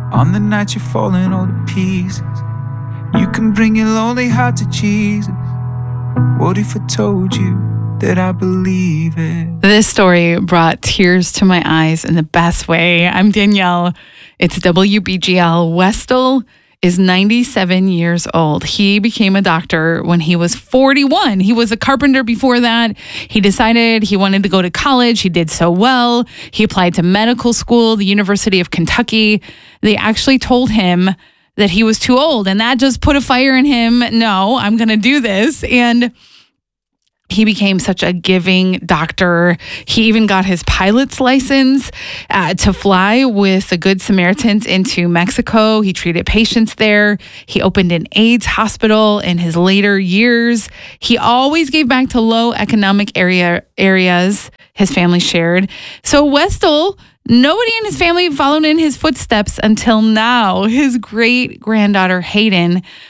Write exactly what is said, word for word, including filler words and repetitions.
On the night you're falling all to pieces, you can bring your lonely heart to Jesus. What if I told you that I believe it? This story brought tears to my eyes in the best way. I'm Danielle. It's W B G L. Westall is ninety-seven years old. He became a doctor when he was forty-one. He was a carpenter before that. He decided he wanted to go to college. He did so well. He applied to medical school, the University of Kentucky. They actually told him that he was too old, and that just put a fire in him. No, I'm going to do this. And he became such a giving doctor. He even got his pilot's license uh, to fly with the Good Samaritans into Mexico. He treated patients there. He opened an AIDS hospital in his later years. He always gave back to low economic area areas his family shared. So Westall, nobody in his family followed in his footsteps until now. His great-granddaughter, Hayden,